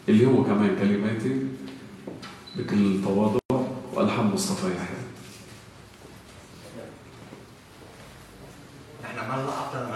اللي هو كمان كلماتي بكل تواضع وألحان مصطفى يحيى. احنا عملنا حتى